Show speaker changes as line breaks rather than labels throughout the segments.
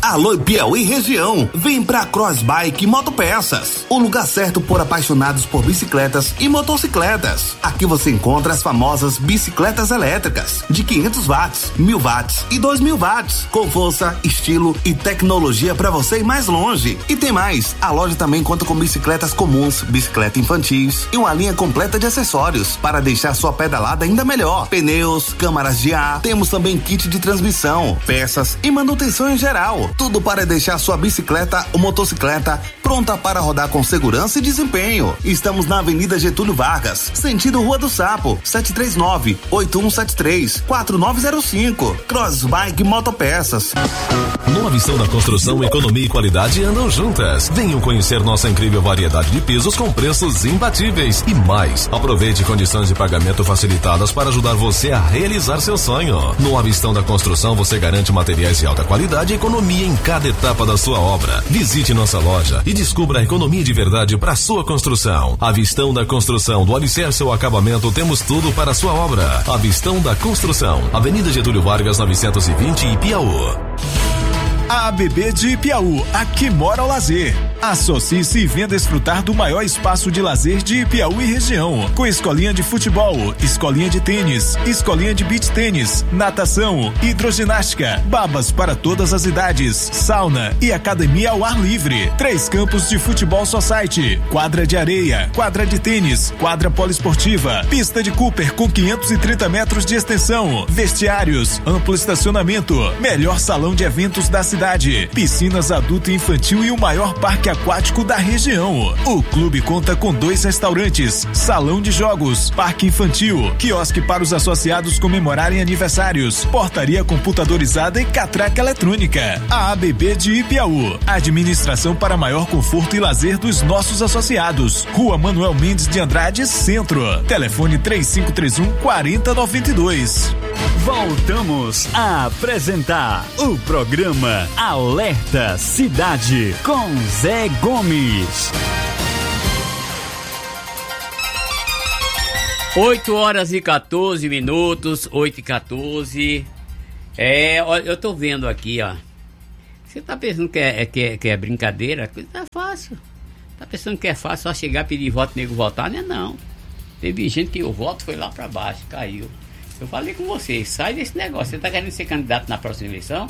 Alô Piauí região, vem pra Crossbike Motopeças, o lugar certo por apaixonados por bicicletas e motocicletas. Aqui você encontra as famosas bicicletas elétricas de 500 watts, 1000 watts e 2000 watts, com força, estilo e tecnologia para você ir mais longe. E tem mais, a loja também conta com bicicletas comuns, bicicleta infantis e uma linha completa de acessórios para deixar sua pedalada ainda melhor. Pneus, câmaras de ar, temos também kit de transmissão, peças e manutenção em geral. Tudo para deixar sua bicicleta ou motocicleta pronta para rodar com segurança e desempenho. Estamos na Avenida Getúlio Vargas, sentido Rua do Sapo, 739-8173-4905. Crossbike Motopeças.
No Avistão da Construção, economia e qualidade andam juntas. Venham conhecer nossa incrível variedade de pisos com preços imbatíveis. E mais, aproveite condições de pagamento facilitadas para ajudar você a realizar seu sonho. No Avistão da Construção, você garante materiais de alta qualidade e economia em cada etapa da sua obra. Visite nossa loja e descubra a economia de verdade para sua construção. Avistão da Construção, do alicerce ao acabamento, temos tudo para a sua obra. Avistão da Construção, Avenida Getúlio Vargas 920, Ipiaú.
A ABB de Ipiaú, aqui mora o lazer. Associe-se e venha desfrutar do maior espaço de lazer de Ipiaú e região, com escolinha de futebol, escolinha de tênis, escolinha de beach tênis, natação, hidroginástica, babas para todas as idades, sauna e academia ao ar livre. 3 campos de futebol society, quadra de areia, quadra de tênis, quadra poliesportiva, pista de Cooper com 530 metros de extensão, vestiários, amplo estacionamento, melhor salão de eventos da cidade, piscinas adulto e infantil e o maior parque aquático da região. O clube conta com 2 restaurantes, salão de jogos, parque infantil, quiosque para os associados comemorarem aniversários, portaria computadorizada e catraca eletrônica. A ABB de Ipiaú, administração para maior conforto e lazer dos nossos associados. Rua Manuel Mendes de Andrade, Centro. Telefone 3531-4092.
Voltamos a apresentar o programa Alerta Cidade com Zé Gomes.
8h14, 8h14. Olha, eu tô vendo aqui, ó. Você tá pensando que é brincadeira? A coisa tá fácil. Tá pensando que é fácil só chegar, pedir voto e nego votar? Não é não. Teve gente que o voto foi lá pra baixo, caiu. Eu falei com você, sai desse negócio. Você tá querendo ser candidato na próxima eleição?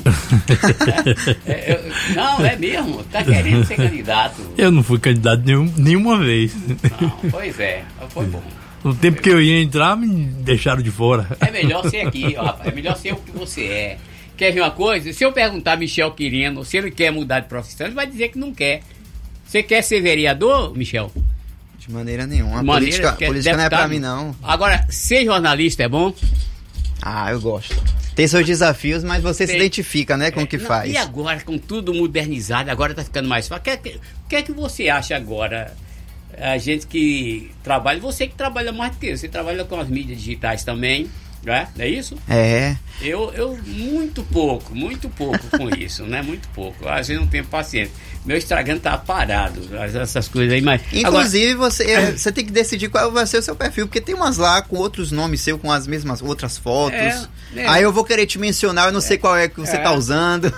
Não, é mesmo. Tá querendo ser candidato.
Eu não fui candidato nenhuma vez.
Não, pois é. Foi bom.
No tempo que eu ia entrar, me deixaram de fora.
É melhor ser aqui, ó, rapaz. É melhor ser o que você é. Quer ver uma coisa? Se eu perguntar a Michel Quirino se ele quer mudar de profissão, ele vai dizer que não quer. Você quer ser vereador, Michel?
De maneira nenhuma. Política não é pra mim, não.
Agora, ser jornalista é bom?
Ah, eu gosto. Tem seus desafios, mas você se identifica, né, com o que faz.
E agora, com tudo modernizado, agora tá ficando mais fácil. O que é que você acha agora? A gente que trabalha, você que trabalha mais do que eu, você trabalha com as mídias digitais também, né? Não é isso?
É.
Eu muito pouco com isso, né? Muito pouco. Às vezes não tenho paciência. Meu Instagram tá parado, essas coisas aí, mas...
Inclusive, agora, você tem que decidir qual vai ser o seu perfil, porque tem umas lá com outros nomes seus, com as mesmas outras fotos. Aí eu vou querer te mencionar, eu não sei qual é que você tá usando.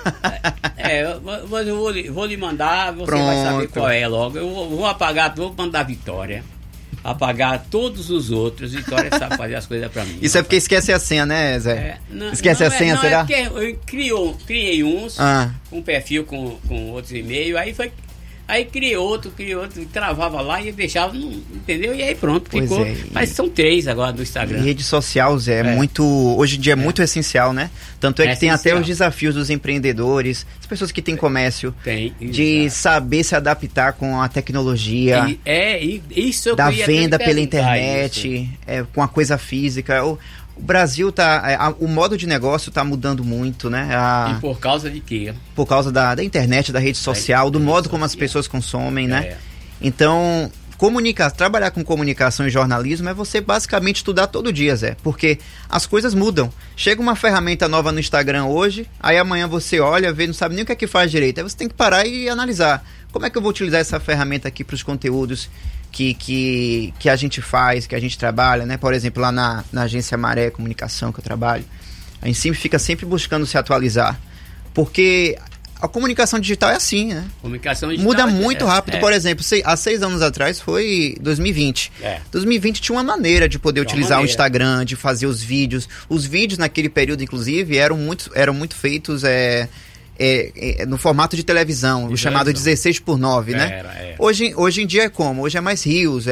Mas eu vou lhe mandar, você
Pronto.
vai saber qual é logo. Eu vou apagar, vou mandar Vitória. Apagar todos os outros. Vitória sabe fazer as coisas pra mim.
Isso é porque esquece a senha, né, Zé? Esquece a senha, será?
É porque eu criei uns com um perfil com outros e-mails, aí criei outro, e travava lá e deixava, entendeu? E aí pronto, ficou. Mas são 3 agora do Instagram.
E rede social, Zé, hoje em dia é muito essencial, né? Tanto é que tem até os desafios dos empreendedores, as pessoas que têm comércio, de saber se adaptar com a tecnologia,
isso
da venda pela internet, com a coisa física. O Brasil o modo de negócio está mudando muito, né?
E por causa de quê?
Por causa da internet, da rede social, do modo como as pessoas consomem, né? Então, trabalhar com comunicação e jornalismo é você basicamente estudar todo dia, Zé, porque as coisas mudam. Chega uma ferramenta nova no Instagram hoje, aí amanhã você olha, vê, não sabe nem o que é que faz direito. Aí você tem que parar e analisar. Como é que eu vou utilizar essa ferramenta aqui para os conteúdos que a gente faz, que a gente trabalha, né? Por exemplo, lá na agência Maré Comunicação que eu trabalho, a gente fica sempre buscando se atualizar, porque A comunicação digital é assim, né?
Comunicação digital
muda muito rápido.
É.
Por exemplo, há 6 anos atrás foi 2020. 2020 tinha uma maneira de poder utilizar o Instagram, de fazer os vídeos. Os vídeos naquele período, inclusive, eram muito feitos no formato de televisão, o chamado 16:9, né? Hoje em dia é como? Hoje é mais reels,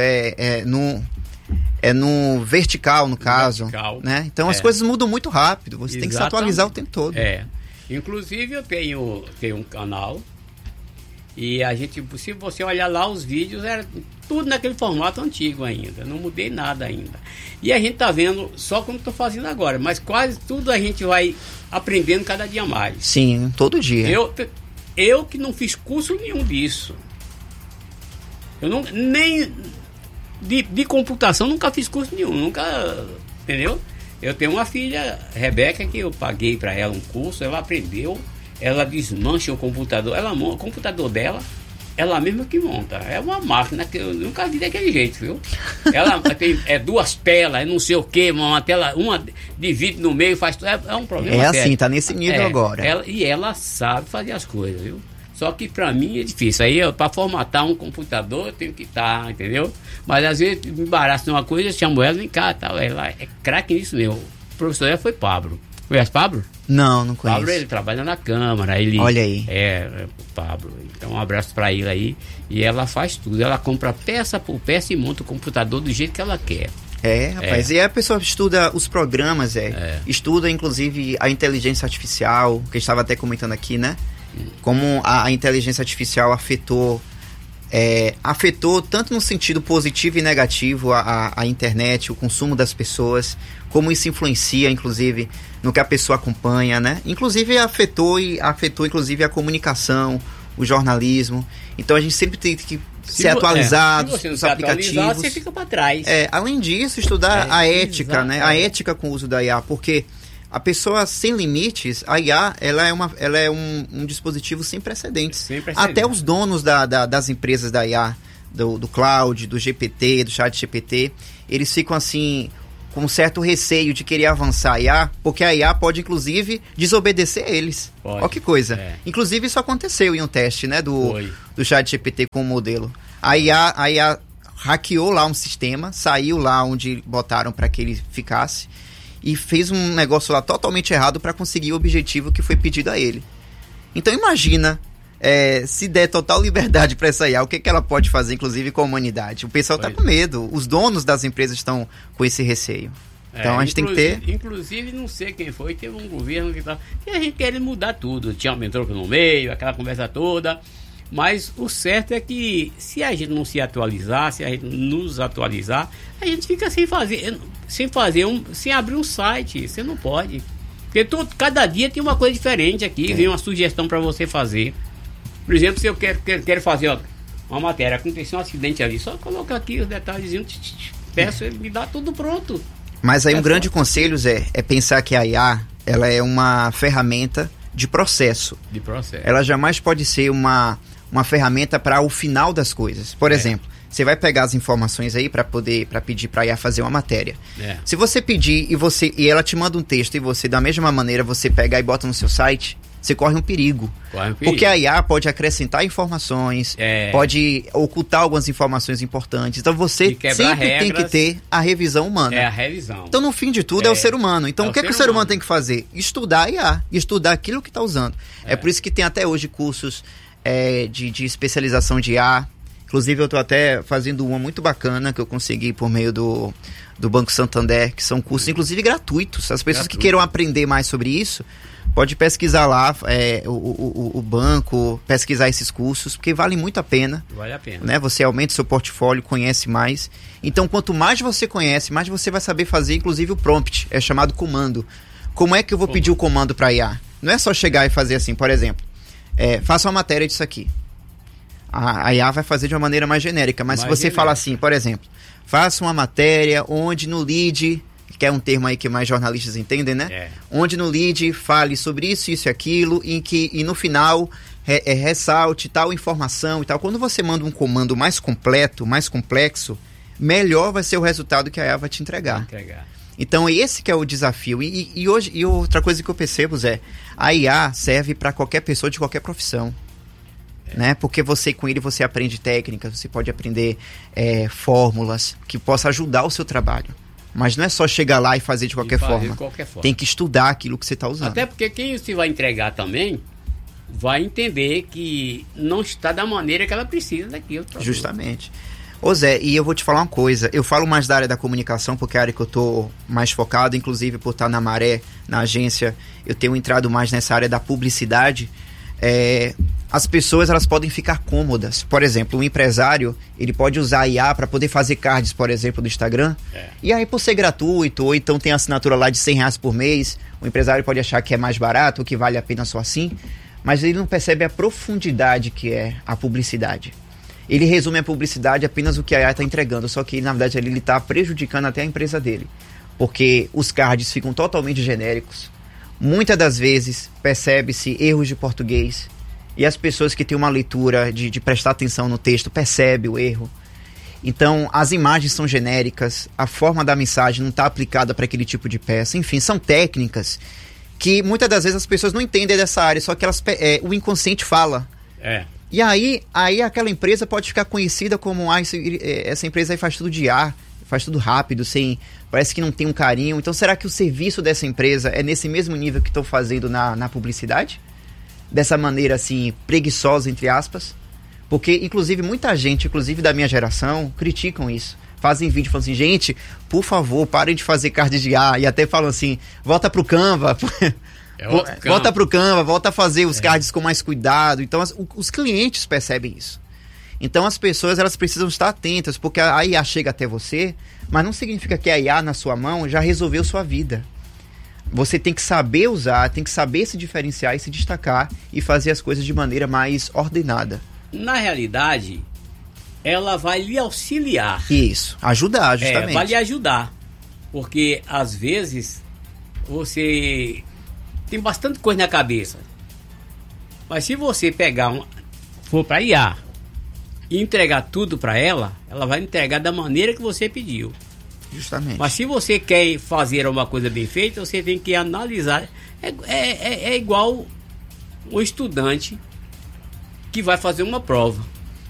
no vertical, no caso. Né? Então as coisas mudam muito rápido. Você tem que se atualizar o tempo todo.
Inclusive eu tenho um canal e a gente, se você olhar lá os vídeos, era tudo naquele formato antigo ainda. Não mudei nada ainda. E a gente tá vendo só como estou fazendo agora, mas quase tudo a gente vai aprendendo cada dia mais.
Sim, todo dia.
Eu que não fiz curso nenhum disso. Eu não, nem de computação nunca fiz curso nenhum, nunca, entendeu? Eu tenho uma filha, Rebeca, que eu paguei para ela um curso, ela aprendeu, ela desmancha o computador, o computador dela, ela mesma que monta. É uma máquina que eu nunca vi daquele jeito, viu? Ela tem 2 telas, não sei o que, uma tela, uma divide no meio, faz tudo. É um problema sério.
Assim, tá nesse nível agora.
Ela sabe fazer as coisas, viu? Só que pra mim é difícil. Aí, para formatar um computador, eu tenho que estar, entendeu? Mas às vezes me embaraço de uma coisa, eu chamo ela, vem cá, tal. Ela é craque nisso mesmo. O professor dela foi Pablo. Conhece Pablo?
Não conheço.
Pablo, ele trabalha na Câmara.
Olha aí.
O Pablo. Então, um abraço pra ele aí. E ela faz tudo. Ela compra peça por peça e monta o computador do jeito que ela quer.
Rapaz, e a pessoa estuda os programas, estuda inclusive a inteligência artificial, que a gente estava até comentando aqui, né? Como a inteligência artificial afetou tanto no sentido positivo e negativo a internet, o consumo das pessoas, como isso influencia, inclusive, no que a pessoa acompanha, né? Inclusive afetou inclusive a comunicação, o jornalismo. Então a gente sempre tem que se atualizar dos aplicativos.
Você fica para trás.
Além disso, estudar a ética, né? A ética com o uso da IA, porque a pessoa sem limites, a IA, ela é um dispositivo sem precedentes. Até os donos das empresas da IA, do cloud, do GPT, do chat GPT, eles ficam assim, com um certo receio de querer avançar a IA, porque a IA pode, inclusive, desobedecer eles. Olha que coisa. Inclusive, isso aconteceu em um teste, né, do chat GPT com o modelo. A IA hackeou lá um sistema, saiu lá onde botaram para que ele ficasse, e fez um negócio lá totalmente errado para conseguir o objetivo que foi pedido a ele. Então imagina, se der total liberdade para essa IA, o que ela pode fazer, inclusive, com a humanidade? O pessoal está com medo, os donos das empresas estão com esse receio. Então a gente tem que ter...
Inclusive, não sei quem foi, teve um governo que a gente quer mudar tudo. Tinha um entrou no meio, aquela conversa toda. Mas o certo é que se a gente não se atualizar, se a gente nos atualizar, a gente fica sem abrir um site. Você não pode. Porque cada dia tem uma coisa diferente aqui, vem uma sugestão para você fazer. Por exemplo, se eu quero fazer uma matéria, aconteceu um acidente ali, só coloca aqui os detalhezinhos, peço, ele me dá tudo pronto.
Mas aí um grande conselho, Zé, é pensar que a IA, ela é uma ferramenta de processo. Ela jamais pode ser uma ferramenta para o final das coisas. Por exemplo, você vai pegar as informações aí para pedir para a IA fazer uma matéria. Se você pedir e ela te manda um texto e você, da mesma maneira, você pegar e bota no seu site, você corre um perigo. Porque a IA pode acrescentar informações, pode ocultar algumas informações importantes. Então você sempre tem que ter a revisão humana.
A revisão.
Então, no fim de tudo, é o ser humano. Então, o que o ser humano tem que fazer? Estudar a IA, estudar aquilo que está usando. É por isso que tem até hoje cursos de especialização de IA. Inclusive, eu estou até fazendo uma muito bacana que eu consegui por meio do Banco Santander, que são cursos, inclusive, gratuitos. As pessoas que queiram aprender mais sobre isso, pode pesquisar lá o banco, pesquisar esses cursos, porque vale muito a pena.
Vale a pena.
Né? Você aumenta o seu portfólio, conhece mais. Então, quanto mais você conhece, mais você vai saber fazer, inclusive, o prompt. É chamado comando. Como é que eu vou pedir o comando para a IA? Não é só chegar e fazer assim, por exemplo, faça uma matéria disso aqui. A IA vai fazer de uma maneira mais genérica, mas se você fala assim, por exemplo, faça uma matéria onde no lead, que é um termo aí que mais jornalistas entendem, né? Onde no lead fale sobre isso, isso e aquilo, e no final ressalte tal informação e tal. Quando você manda um comando mais completo, mais complexo, melhor vai ser o resultado que a IA vai te entregar. Então esse que é o desafio. E hoje, e outra coisa que eu percebo, Zé, a IA serve para qualquer pessoa de qualquer profissão. Né? Porque com ele você aprende técnicas, você pode aprender fórmulas que possa ajudar o seu trabalho. Mas não é só chegar lá e fazer de qualquer forma. Tem que estudar aquilo que você está usando.
Até porque quem você vai entregar também vai entender que não está da maneira que ela precisa daquilo.
Justamente. Ô Zé, e eu vou te falar uma coisa. Eu falo mais da área da comunicação, porque é a área que eu estou mais focado, inclusive por estar na Maré, na agência, eu tenho entrado mais nessa área da publicidade. As pessoas elas podem ficar cômodas. Por exemplo, um empresário ele pode usar a IA para poder fazer cards, por exemplo, do Instagram. E aí, por ser gratuito, ou então tem assinatura lá de R$100 por mês, o empresário pode achar que é mais barato, que vale a pena só assim, mas ele não percebe a profundidade que é a publicidade. Ele resume a publicidade apenas o que a IA está entregando, só que na verdade ele está prejudicando até a empresa dele, porque os cards ficam totalmente genéricos. Muitas das vezes percebe-se erros de português. E as pessoas que têm uma leitura de prestar atenção no texto percebem o erro. Então, as imagens são genéricas, a forma da mensagem não está aplicada para aquele tipo de peça. Enfim, são técnicas que muitas das vezes as pessoas não entendem dessa área, só que o inconsciente fala. E aí aquela empresa pode ficar conhecida como essa empresa aí faz tudo de ar, faz tudo rápido, parece que não tem um carinho. Então, será que o serviço dessa empresa é nesse mesmo nível que estão fazendo na publicidade? Dessa maneira, assim, preguiçosa, entre aspas. Porque, inclusive, muita gente, inclusive da minha geração, criticam isso. Fazem vídeo, falam assim, gente, por favor, parem de fazer cards de ar. E até falam assim, volta pro Canva. Volta pro Canva, volta a fazer os cards com mais cuidado. Então, os clientes percebem isso. Então, as pessoas, elas precisam estar atentas, porque a IA chega até você, mas não significa que a IA na sua mão já resolveu sua vida. Você tem que saber usar, tem que saber se diferenciar e se destacar e fazer as coisas de maneira mais ordenada.
Na realidade, ela vai lhe auxiliar.
Isso, ajudar, justamente.
Vai lhe ajudar. Porque, às vezes, você tem bastante coisa na cabeça. Mas se você for para IA e entregar tudo para ela, ela vai entregar da maneira que você pediu.
Justamente.
Mas se você quer fazer uma coisa bem feita, você tem que analisar. É igual um estudante que vai fazer uma prova.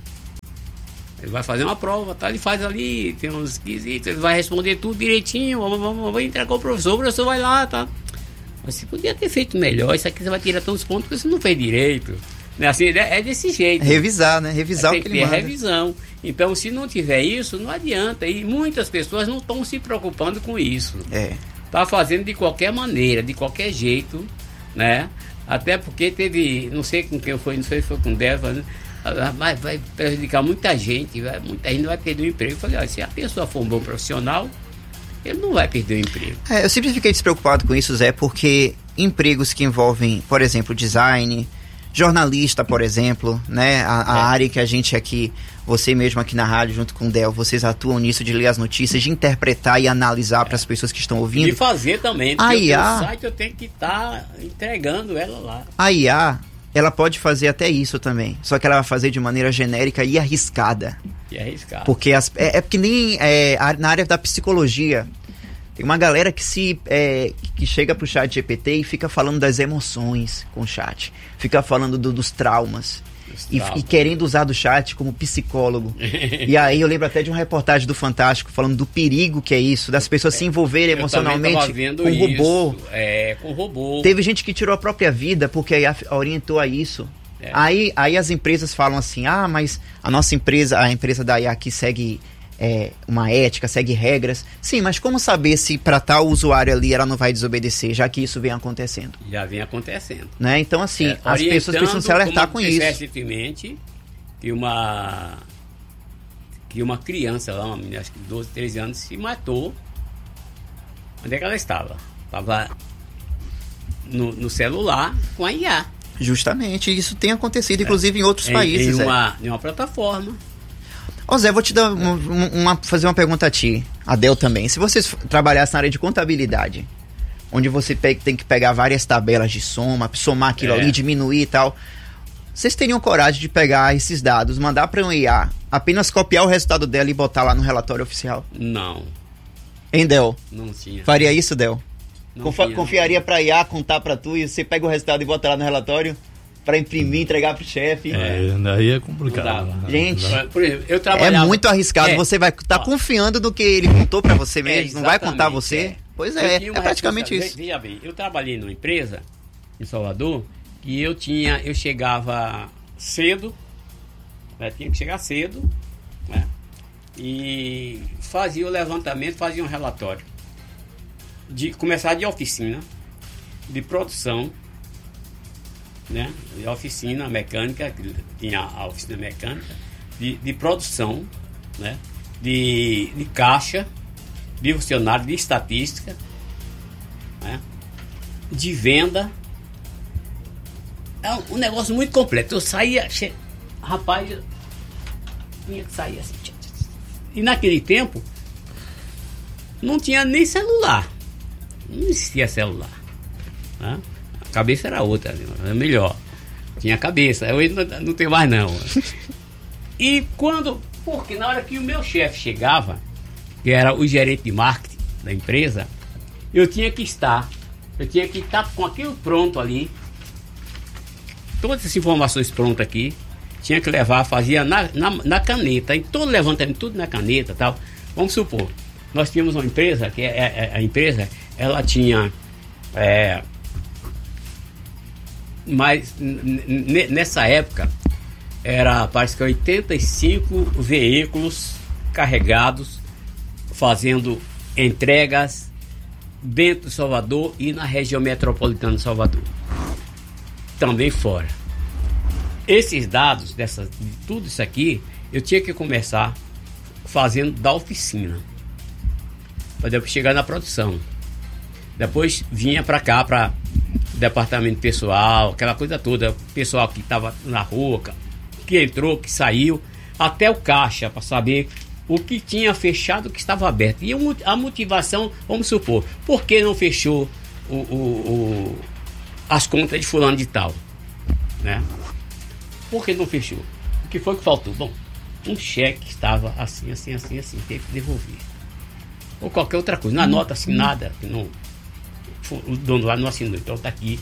Ele vai fazer uma prova, tá? Ele faz ali, tem uns quesitos, ele vai responder tudo direitinho, vamos entregar o professor vai lá, tá? Mas você podia ter feito melhor, isso aqui você vai tirar tantos pontos porque você não fez direito. Assim, é desse jeito.
Revisar, né? Revisar o que ele manda.
Revisão. Então, se não tiver isso, não adianta. E muitas pessoas não estão se preocupando com isso. Tá fazendo de qualquer maneira, de qualquer jeito, né? Até porque teve, não sei com quem foi, não sei se foi com o Deva, mas vai prejudicar muita gente vai perder o emprego. Eu falei, se a pessoa for um bom profissional, ele não vai perder o emprego.
Eu sempre fiquei despreocupado com isso, Zé, porque empregos que envolvem, por exemplo, design, jornalista, por exemplo, né? A área que a gente aqui, você mesmo aqui na rádio, junto com o Del, vocês atuam nisso de ler as notícias, de interpretar e analisar para as pessoas que estão ouvindo.
E fazer também, porque o site eu tenho que estar entregando ela lá.
A IA, ela pode fazer até isso também, só que ela vai fazer de maneira genérica e arriscada. Porque porque nem na área da psicologia, tem uma galera que que chega pro chat GPT e fica falando das emoções com o chat. Fica falando dos traumas. E querendo usar do chat como psicólogo. E aí eu lembro até de uma reportagem do Fantástico falando do perigo que é isso, das pessoas se envolverem emocionalmente com robô.
Com robô.
Teve gente que tirou a própria vida porque a IA orientou a isso. Aí as empresas falam assim, mas a nossa empresa, a empresa da IA aqui segue uma ética, segue regras. Sim, mas como saber se para tal usuário ali ela não vai desobedecer, já que isso vem acontecendo?
Já vem acontecendo.
Né? Então, assim, as pessoas precisam se alertar com isso.
Recentemente, que uma criança lá, uma menina, acho que 12, 13 anos, se matou. Onde é que ela estava? Estava no celular com a IA.
Justamente, isso tem acontecido, inclusive em outros países.
Em uma plataforma.
Ô Zé, vou te dar fazer uma pergunta a ti, a Del também. Se vocês trabalhassem na área de contabilidade, onde você tem que pegar várias tabelas de somar aquilo ali, diminuir e tal, vocês teriam coragem de pegar esses dados, mandar para um IA, apenas copiar o resultado dela e botar lá no relatório oficial?
Não.
Hein, Del?
Não tinha.
Faria isso, Del?
Não
Confiaria pra IA contar pra tu e você pega o resultado e bota lá no relatório pra imprimir, entregar pro chefe?
Daí é complicado.
Gente,
por exemplo, eu trabalhava...
é muito arriscado. Você vai estar confiando no que ele contou pra você mesmo, não vai contar você.
É.
Pois é praticamente isso.
Veja bem, eu trabalhei numa empresa em Salvador que eu chegava cedo, né, tinha que chegar cedo, né, e fazia o levantamento, fazia um relatório. Começar de oficina, de produção, né, de oficina mecânica, tinha a oficina mecânica, de produção, né, de caixa, de funcionário, de estatística, né, de venda. É um negócio muito completo. Eu saía, rapaz, eu tinha que sair assim. E naquele tempo não tinha nem celular, não existia celular, né? A cabeça era outra, era melhor, tinha cabeça. Eu não tenho mais não. E porque na hora que o meu chefe chegava, que era o gerente de marketing da empresa, eu tinha que estar com aquilo pronto ali, todas as informações prontas aqui, tinha que levar, fazia na caneta, em todo levantamento, tudo na caneta e tal. Vamos supor, nós tínhamos uma empresa, que a empresa, ela tinha, mas nessa época, parece que 85 veículos carregados, fazendo entregas dentro de Salvador e na região metropolitana de Salvador, também fora. Esses dados, de tudo isso aqui, eu tinha que começar fazendo da oficina, para depois chegar na produção. Depois vinha para cá, para departamento pessoal, aquela coisa toda, pessoal que estava na rua, que entrou, que saiu, até o caixa, para saber o que tinha fechado, o que estava aberto. E a motivação, vamos supor, por que não fechou as contas de fulano de tal, né? Por que não fechou? O que foi que faltou? Bom, um cheque estava assim, teve que devolver. Ou qualquer outra coisa. Na nota assinada, o dono lá não assinou, então está aqui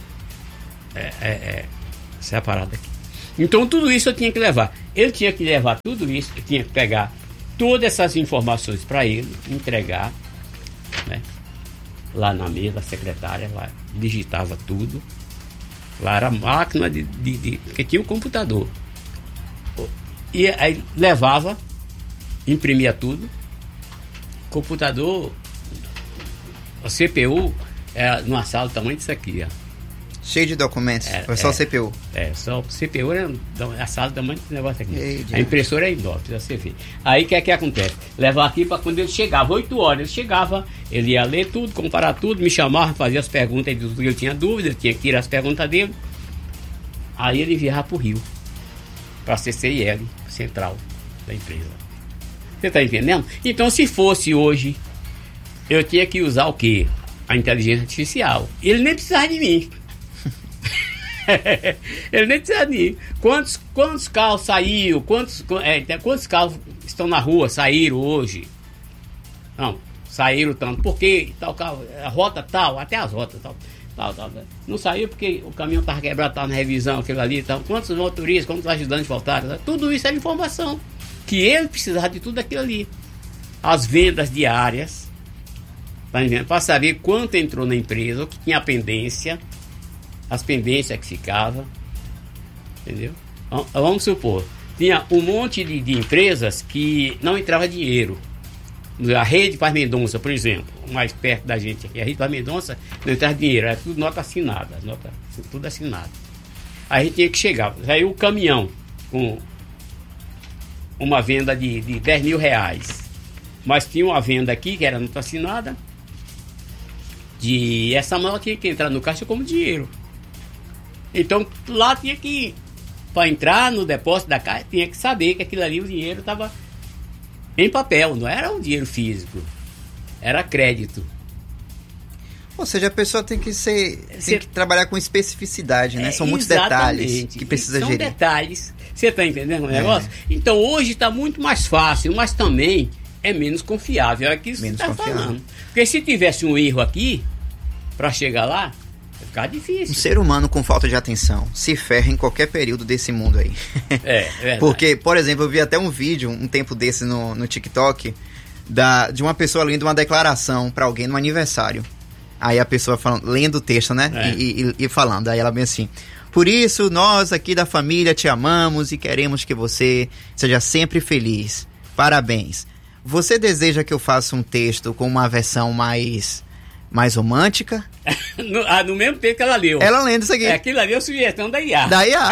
separado aqui. Então tudo isso eu tinha que levar. Ele tinha que levar tudo isso, eu tinha que pegar todas essas informações para ele, entregar, né, lá na mesa, a secretária lá digitava tudo. Lá era a máquina que tinha um computador. E aí levava, imprimia tudo. Computador, a CPU, numa sala do tamanho disso aqui, ó.
Cheio de documentos, foi só CPU.
Só o CPU era a sala do tamanho desse negócio aqui. A impressora é enorme, você vê. Aí o que acontece? Levava aqui para quando ele chegava, 8 horas, ele chegava, ele ia ler tudo, comparar tudo, me chamava, fazia as perguntas, ele tinha dúvida, ele tinha que tirar as perguntas dele. Aí ele viajava para o Rio, para a CCIL, central da empresa. Você está entendendo? Então, se fosse hoje, eu tinha que usar o quê? A inteligência artificial. Ele nem precisava de mim. Ele nem precisa de mim. Quantos carros saíram? Quantos carros estão na rua, saíram hoje? Não, saíram tanto. Por que tal carro? A rota tal, até as rotas tal. Não saiu porque o caminhão estava quebrado, estava na revisão, aquilo ali. Tal. Quantos motoristas, quantos ajudantes faltaram? Tal. Tudo isso é informação. Que ele precisava de tudo aquilo ali. As vendas diárias, para saber quanto entrou na empresa, o que tinha pendência, as pendências que ficavam, entendeu? Vamos supor, tinha um monte de empresas que não entrava dinheiro. A Rede Paz Mendonça, por exemplo, mais perto da gente aqui, a Rede Paz Mendonça não entrava dinheiro, era tudo nota assinada, tudo assinado. Aí a gente tinha que chegar, saiu o caminhão com uma venda de 10 mil reais, mas tinha uma venda aqui que era nota assinada, de essa mão tinha que entrar no caixa como dinheiro. Então lá tinha que, para entrar no depósito da caixa, tinha que saber que aquilo ali, o dinheiro estava em papel, não era um dinheiro físico, era crédito.
Ou seja, a pessoa tem que trabalhar com especificidade, né? São muitos detalhes que precisa gerir. São detalhes,
você está entendendo o negócio? Então hoje está muito mais fácil, mas também é menos confiável. É aquilo que você está falando. Porque se tivesse um erro aqui, para chegar lá, vai ficar difícil.
Um ser humano com falta de atenção se ferra em qualquer período desse mundo aí.
É verdade.
Porque, por exemplo, eu vi até um vídeo, um tempo desse no TikTok, de uma pessoa lendo uma declaração para alguém no aniversário. Aí a pessoa falando, lendo o texto, né? E falando. Aí ela bem assim: por isso, nós aqui da família te amamos e queremos que você seja sempre feliz. Parabéns. Você deseja que eu faça um texto com uma versão mais romântica?
No mesmo tempo que ela leu.
Ela lendo isso aqui.
Aquilo ali é a sugestão da IA.
Da IA.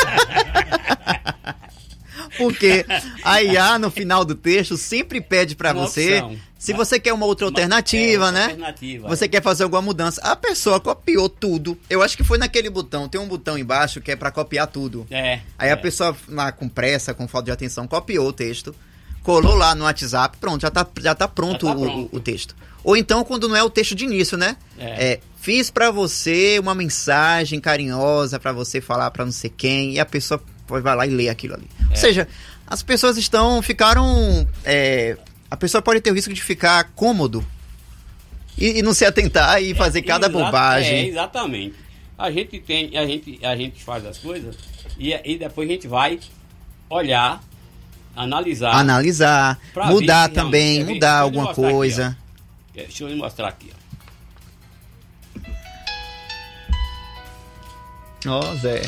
Porque a IA, no final do texto, sempre pede para você, opção. Se você quer uma outra alternativa, né? Você quer fazer alguma mudança. A pessoa copiou tudo. Eu acho que foi naquele botão. Tem um botão embaixo que é para copiar tudo. Aí a pessoa, lá com pressa, com falta de atenção, copiou o texto, colou lá no WhatsApp, pronto, já tá pronto o texto. Ou então, quando não é o texto de início, né? Fiz pra você uma mensagem carinhosa pra você falar pra não sei quem, e a pessoa vai lá e lê aquilo ali. Ou seja, as pessoas ficaram... a pessoa pode ter o risco de ficar cômodo e não se atentar e fazer cada bobagem.
Exatamente. A gente faz as coisas e depois a gente vai olhar, analisar,
mudar também, mudar alguma coisa.
Aqui, deixa eu lhe mostrar aqui,
ó. Zé.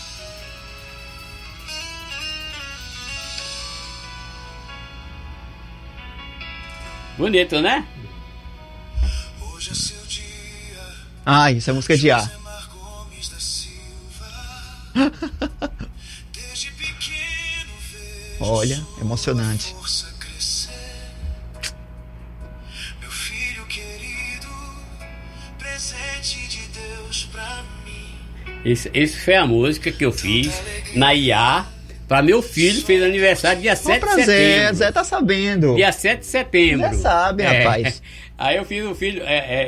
Bonito, né?
Isso é música de A. Olha, emocionante.
Meu filho querido, presente de Deus pra mim.
Esse foi a música que eu fiz na IA para meu filho, fez aniversário dia 7 de setembro.
Zé tá sabendo.
Dia 7 de setembro.
Zé sabe, rapaz.
Aí eu fiz o filho,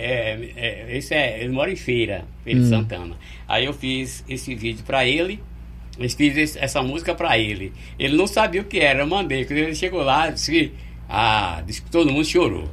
ele mora em Feira de Santana. Aí eu fiz esse vídeo para ele. Eu fiz essa música pra ele. Ele não sabia o que era, eu mandei. Quando ele chegou lá, disse que todo mundo chorou.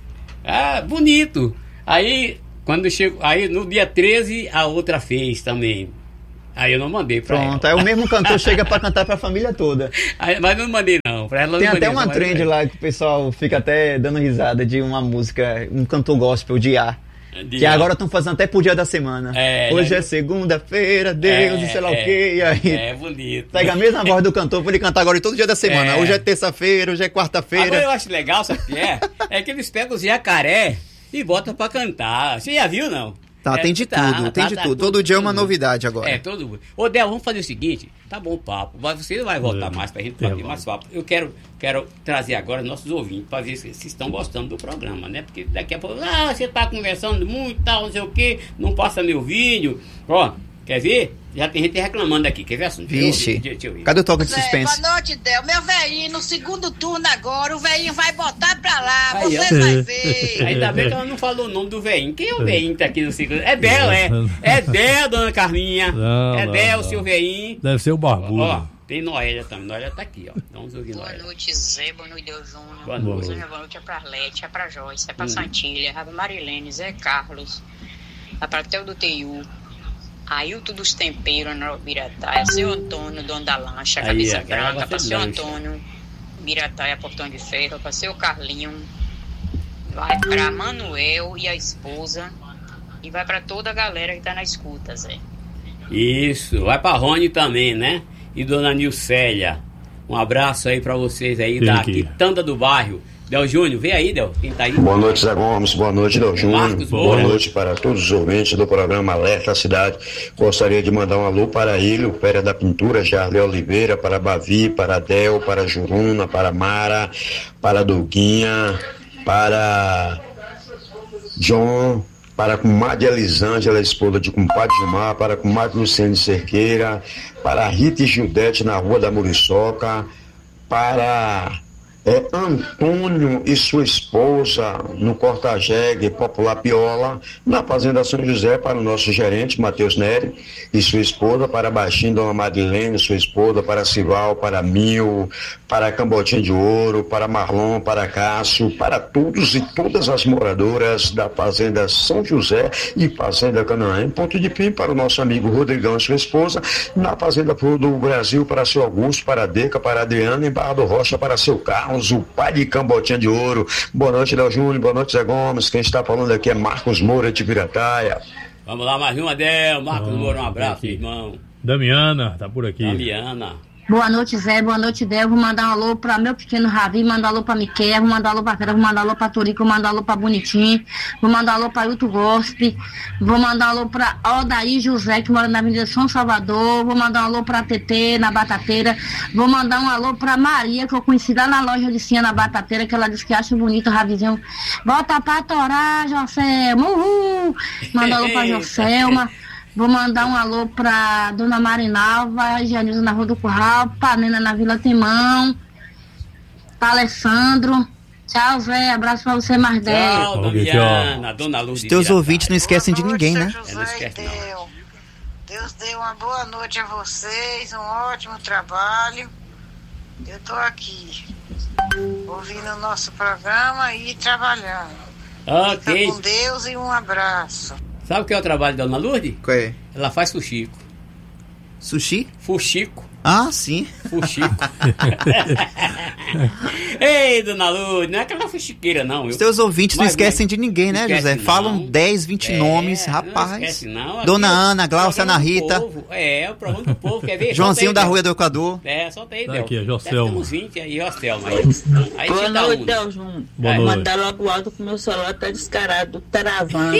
Bonito. Aí, quando chegou, aí no dia 13, a outra fez também. Aí eu não mandei pra ela.
Pronto, aí o mesmo cantor chega pra cantar pra família toda.
Mas eu não mandei não, pra ela não.
Tem até uma trend lá que o pessoal fica até dando risada de uma música, um cantor gospel de A. Que agora estão fazendo até por dia da semana. Hoje é segunda-feira, Deus e sei lá o quê. E aí
é bonito.
Pega a mesma voz do cantor pra ele cantar agora todo dia da semana. Hoje é terça-feira, hoje é quarta-feira.
Agora eu acho legal, sabe o que é? É que eles pegam os jacaré e botam pra cantar. Você já viu, não?
Tem de tudo, tem de tudo. Todo dia é uma novidade agora.
Todo. Ô, Del, vamos fazer o seguinte. Tá bom o papo. Você vai voltar mais pra gente bater mais papo. Eu quero trazer agora nossos ouvintes pra ver se estão gostando do programa, né? Porque daqui a pouco, você tá conversando muito, tal, não sei o quê, não passa meu vídeo. Ó, quer ver? Já tem gente reclamando aqui. Quer ver assunto?
Vixe. Cadê o toque de suspense?
Boa noite, Del. Meu velhinho, no segundo turno agora, o velhinho vai botar pra lá. Vocês vão ver.
Ainda bem que ela não falou o nome do velhinho. Quem é o velhinho que tá aqui no segundo? É Del, É Del, dona Carminha. Del, seu velhinho.
Deve ser o Barbudo.
Ó, tem Noélia também. Noélia tá aqui, ó. Vamos ouvir Noélia.
Boa noite, Zé. Boa noite, Del Júnior.
Boa noite.
Boa noite é pra Arlete, é pra Joyce, é pra Santilha, é pra Marilene, Zé Carlos, é pra Teu do Teiu. Ailton dos Temperos, no Birataia, seu Antônio, dono da lancha, camisa branca, para seu Antônio, Birataia, portão de ferro, para seu Carlinho, vai para Manuel e a esposa, e vai para toda a galera que tá na escuta, Zé.
Isso, vai para Rony também, né? E dona Nilcélia, um abraço aí para vocês aí da Quitanda do Bairro. Del Júnior, vem aí, Del, quem tá aí?
Boa noite, Zé Gomes, boa noite, Del Júnior. Boa noite para todos os ouvintes do programa Alerta Cidade. Gostaria de mandar um alô para ele, o Pera da Pintura, Jarley Oliveira, para Bavi, para Del, para Juruna, para Mara, para Doguinha, para John, para a comadre Elisângela, esposa de compadre Gilmar, para a comadre Luciane Cerqueira, para a Rita e Gildete na Rua da Muriçoca, para Antônio e sua esposa no Cortajegue, Popular Piola, na Fazenda São José, para o nosso gerente Matheus Nery e sua esposa, para Baixinho, Dona Madilene, sua esposa, para Sival, para Mil, para Cambotinha de Ouro, para Marlon, para Cássio, para todos e todas as moradoras da Fazenda São José e Fazenda Canaã. Em Ponto de Fim, para o nosso amigo Rodrigão e sua esposa, na Fazenda Flor do Brasil, para seu Augusto, para a Deca, para a Adriana, em Barra do Rocha, para seu Carlos, o pai de Cambotinha de Ouro. Boa noite, Léo Júnior, boa noite, Zé Gomes. Quem está falando aqui é Marcos Moura de Pirataia.
Vamos lá, mais uma, Del. Marcos Moura, um abraço, irmão.
Damiana, tá por aqui.
Damiana.
Boa noite, Zé. Boa noite, Del. Vou mandar um alô pra meu pequeno Ravi, mandar um alô pra Miquel, vou mandar um alô pra Vera, vou mandar um alô pra Turico, vou mandar um alô pra Bonitinho, vou mandar um alô pra Hilton Gospe, vou mandar um alô pra Odaí José, que mora na Avenida São Salvador, vou mandar um alô pra TT, na Batateira, vou mandar um alô pra Maria, que eu conheci lá na loja de Cinha, na Batateira, que ela disse que acha bonito o Ravizinho. Bota pra torar, Joselma, uhul! Mandar um alô pra Joselma. Vou mandar um alô pra Dona Marinalva, Janilza na Rua do Curral, pra Nena na Vila Temão, pra Alessandro. Tchau, Zé. Abraço pra você, Mardel.
Tchau, Damiana, Dona Luz.
Os teus ouvintes não esquecem de ninguém, né?
Não esquece, não. Deus dê uma boa noite a vocês, um ótimo trabalho. Eu tô aqui, ouvindo o nosso programa e trabalhando.
Ok.
Fica com Deus e um abraço.
Sabe o que é o trabalho da Dona Lourdes?
Qual é?
Ela faz fuxico.
Sushi?
Fuxico.
Ah, sim.
Fuxico. Ei, Dona Lourdes, não é aquela fuxiqueira, não.
Os teus ouvintes não esquecem de ninguém, né, José?
Não.
Falam 10, 20 nomes, rapaz.
Não esquece, não.
Dona Ana, Glaucia, Ana Rita.
O problema do povo, quer ver?
Joãozinho da Rua do Equador.
Solta aí, Del.
Aqui, é Joselma.
Temos 20 aí, Joselma. Aí
Boa noite, Del Júnior.
Boa noite.
Mandar logo alto que meu celular tá descarado, travando.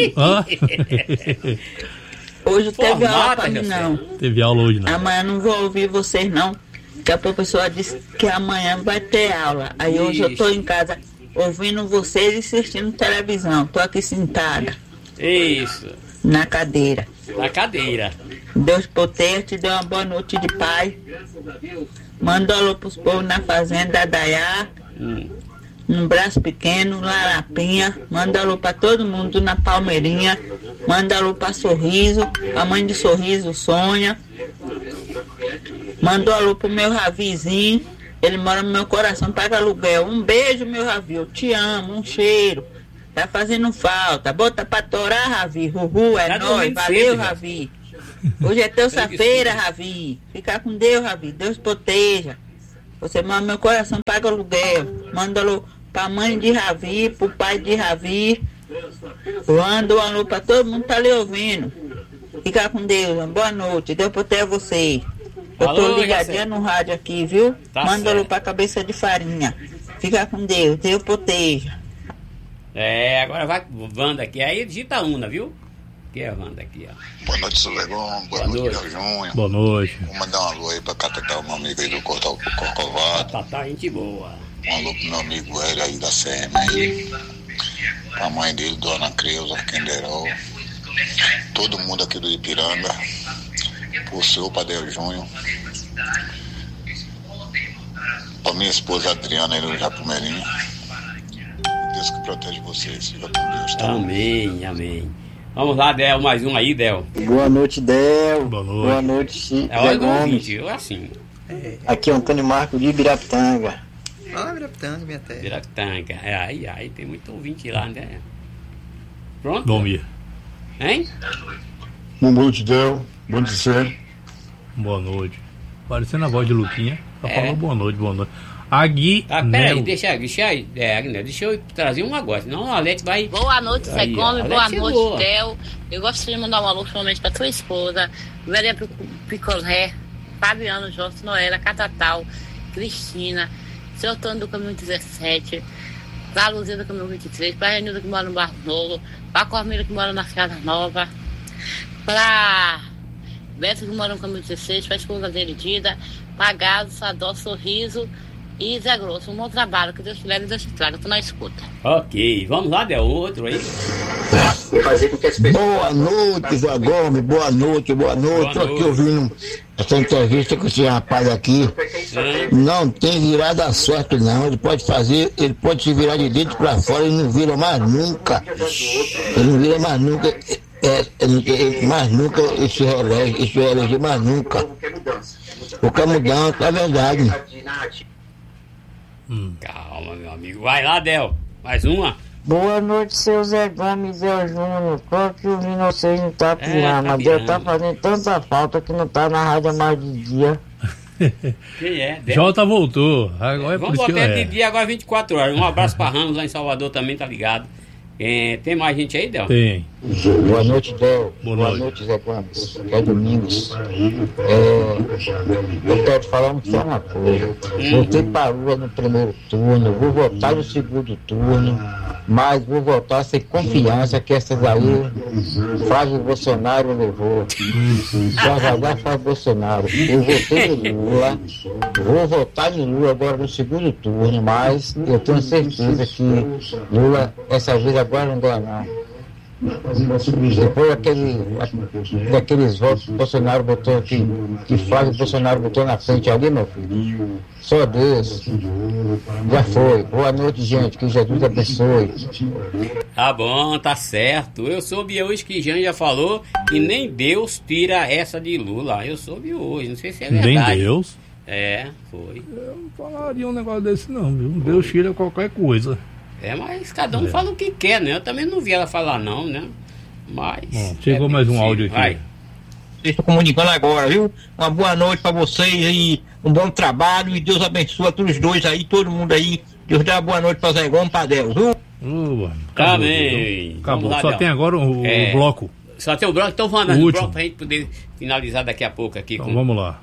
Hoje teve aula pra mim, não.
Teve aula hoje, não.
Amanhã não vou ouvir vocês, não. Que a professora disse que amanhã vai ter aula. Aí hoje eu tô em casa ouvindo vocês e assistindo televisão. Tô aqui sentada.
Isso.
Na cadeira.
Na cadeira.
Deus proteja, te dê uma boa noite de paz. Manda alô pros povos na fazenda Dayá. No Braço Pequeno, Larapinha. Manda alô pra todo mundo na Palmeirinha. Manda alô pra Sorriso, a mãe de Sorriso, Sônia. Mandou alô pro meu Ravizinho. Ele mora no meu coração, paga aluguel. Um beijo, meu Ravi, eu te amo, um cheiro. Tá fazendo falta. Bota pra torar, Ravi. Uhul, é nóis. Valeu, Ravi. Hoje é terça-feira, Ravi. Fica com Deus, Ravi. Deus proteja. Você mora no meu coração, paga aluguel. Manda alô pra mãe de Ravi, pro pai de Ravi. Manda um alô pra todo mundo que tá ali ouvindo. Fica com Deus, boa noite. Deus proteja vocês. Eu tô ligadinha no rádio aqui, viu? Manda alô pra Cabeça de Farinha. Fica com Deus, Deus proteja.
Agora vai Wanda aqui. Aí digita Una, viu? Que é a Wanda aqui, ó.
Boa noite, Solegão. Boa noite, Léo Júnior.
Boa noite.
Vou mandar um alô aí pra Catatá, meu amigo aí do Corcovado.
Catatá, gente boa.
Um alô pro meu amigo Hélio aí da CM aí. Pra mãe dele, Dona Creuza, Kenderol. Todo mundo aqui do Ipiranga. Pro seu Padel Júnior. Pra minha esposa Adriana aí do Japumerinho. Deus que protege vocês. Fica com Deus, tá?
Amém, amém. Vamos lá, Del, mais um aí, Del.
Boa noite, Del.
Boa noite.
Boa noite,
É hora
Zé
do
Gomes.
ouvinte, eu assim.
Aqui é o Antônio Marcos de Ibirapitanga.
Ibirapitanga, minha terra.
Ibirapitanga. Aí, tem muito ouvinte lá, né? Pronto?
Bom dia.
Hein?
Boa noite, Del. Bom dizer.
Boa noite. Parecendo a voz de Luquinha. Só falou boa noite, boa noite. Agui.
Peraí, deixa eu trazer um agora, senão a Alex vai.
Boa noite, Zé
Aí,
Gomes. Boa
Alex
noite,
chegou.
Del. Eu gostaria de mandar um alô principalmente pra tua esposa, Maria Picolé, Fabiano, Jorge, Noela, Catatal, Cristina, seu Antônio do Caminho 17, pra Luzia do Caminho 23, pra Renilda que mora no Barro Novo, pra Cormila que mora na Casa Nova, pra Beto que mora no Caminho 16, pra esposa dele, Dida, pra Gado, Sadó, Sorriso E Zé Grosso, um bom trabalho, que Deus te leve e Deus te traga, tô na escuta.
Ok, vamos lá, Del, outro aí.
Boa noite, Zé Gomes, boa noite. Tô aqui ouvindo essa entrevista com esse rapaz aqui. Não tem virada certa não, ele pode se virar de dentro pra fora e não vira mais nunca. Ele não vira mais nunca. Mais nunca se reelege, mais nunca. Qualquer mudança, é verdade.
Calma, meu amigo. Vai lá, Del. Mais uma.
Boa noite, seu Zé Gomes, Zé Júnior. Tô aqui ouvindo vocês no Tapiama. Deus tá fazendo tanta falta que não tá na rádio há mais de dia.
Quem é? Del?
Jota voltou. Agora
vamos botar de dia agora 24 horas. Um abraço pra Ramos lá em Salvador também, tá ligado? Tem mais gente aí, Del?
Tem.
Boa noite, Del. Boa noite, Zé Gomes. É Domingos. Eu quero te falar uma coisa. Voltei pra rua no primeiro turno, vou votar no segundo turno, mas vou votar sem confiança que essas aí Flávio Bolsonaro levou. Só vai dar Flávio Bolsonaro. Eu votei no Lula, vou votar no Lula agora no segundo turno, mas eu tenho certeza que Lula essa vez agora não ganha não. Depois daqueles votos que Bolsonaro botou aqui, que Flávio Bolsonaro botou na frente ali, meu filho. Só Deus. Já foi. Boa noite, gente. Que Jesus abençoe.
Tá bom, tá certo. Eu soube hoje que Jean já falou que nem Deus tira essa de Lula. Eu soube hoje, não sei se é verdade.
Nem Deus?
Foi.
Eu não falaria um negócio desse não, viu? Deus tira qualquer coisa.
Mas cada um fala o que quer, né? Eu também não vi ela falar não, né? Mas...
chegou mais um áudio aqui.
Vai. Estou comunicando agora, viu? Uma boa noite para vocês aí, um bom trabalho e Deus abençoe a todos os dois aí, todo mundo aí. Deus dá uma boa noite para Zé Gomes, para Deus, viu?
Amém.
Acabou. Só tem agora o bloco.
Só tem o bloco, então vamos no bloco pra gente poder finalizar daqui a pouco aqui.
Então vamos lá.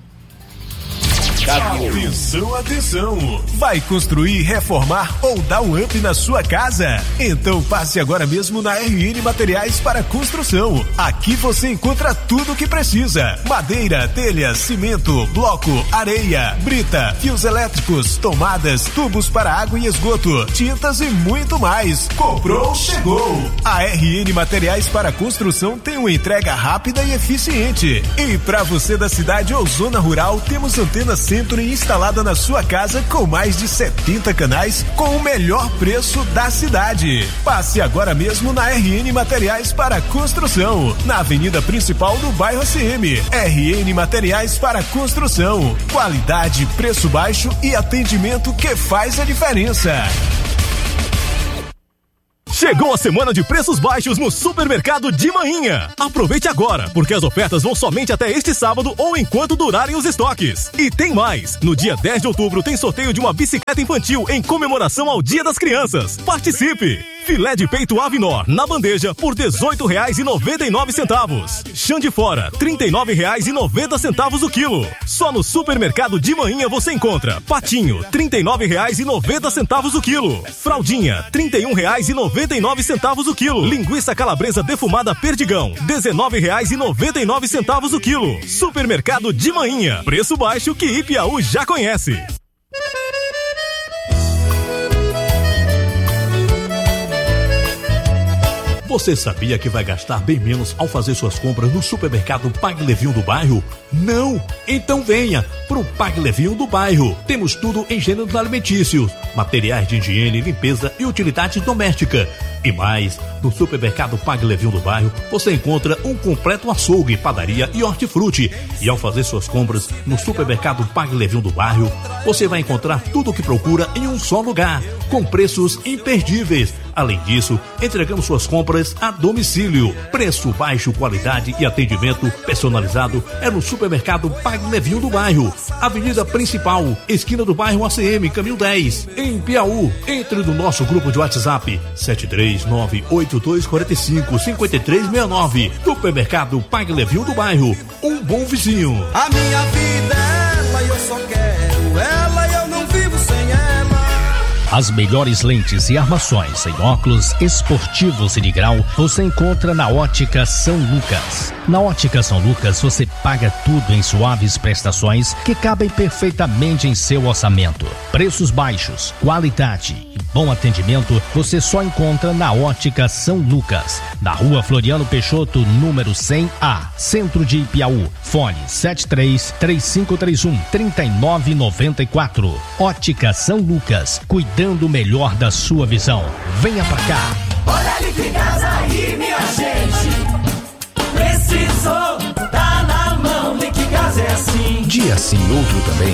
Atenção! Vai construir, reformar ou dar um up na sua casa? Então passe agora mesmo na RN Materiais para Construção. Aqui você encontra tudo o que precisa: madeira, telha, cimento, bloco, areia, brita, fios elétricos, tomadas, tubos para água e esgoto, tintas e muito mais. Comprou, chegou! A RN Materiais para Construção tem uma entrega rápida e eficiente. E para você da cidade ou zona rural, temos antenas Century instalada na sua casa com mais de 70 canais com o melhor preço da cidade. Passe agora mesmo na RN Materiais para Construção, na avenida principal do bairro ACM. RN Materiais para Construção. Qualidade, preço baixo e atendimento que faz a diferença.
Chegou a semana de preços baixos no Supermercado de Manhinha. Aproveite agora, porque as ofertas vão somente até este sábado ou enquanto durarem os estoques. E tem mais! No dia 10 de outubro tem sorteio de uma bicicleta infantil em comemoração ao Dia das Crianças. Participe! Filé de peito Avinor na bandeja por R$18,99. Chã de fora, R$39,90 o quilo. Só no Supermercado de Manhinha você encontra patinho, R$39,90 o quilo. Fraldinha, R$31,99 o quilo. Linguiça calabresa defumada Perdigão, R$19,99 o quilo. Supermercado de Manhinha, preço baixo que Ipiaú já conhece. Você sabia que vai gastar bem menos ao fazer suas compras no supermercado Pague Levinho do bairro? Não? Então venha pro Pague Levinho do bairro. Temos tudo em gêneros alimentícios, materiais de higiene, limpeza e utilidade doméstica. E mais, no supermercado Pague Levinho do bairro, você encontra um completo açougue, padaria e hortifruti. E ao fazer suas compras no supermercado Pague Levinho do bairro, você vai encontrar tudo o que procura em um só lugar, com preços imperdíveis. Além disso, entregamos suas compras a domicílio. Preço baixo, qualidade e atendimento personalizado é no supermercado Pague Levinho do bairro. Avenida Principal, esquina do bairro ACM, caminho 10, em Piauí. Entre no nosso grupo de WhatsApp 73982455369. Supermercado Pague Levinho do bairro. Um bom vizinho.
A minha vida é ela e eu só quero ela e eu não vivo sem ela.
As melhores lentes e armações em óculos esportivos e de grau você encontra na Ótica São Lucas. Na Ótica São Lucas você paga tudo em suaves prestações que cabem perfeitamente em seu orçamento. Preços baixos, qualidade e bom atendimento você só encontra na Ótica São Lucas, na Rua Floriano Peixoto, número 100A, Centro de Ipiaú. Fone 73-3531-3994. Ótica São Lucas, cuidando melhor da sua visão. Venha pra cá.
Olha ali que casa aí, minha gente. Precisou, tá na mão, Liquigás é assim.
Dia sim, outro também.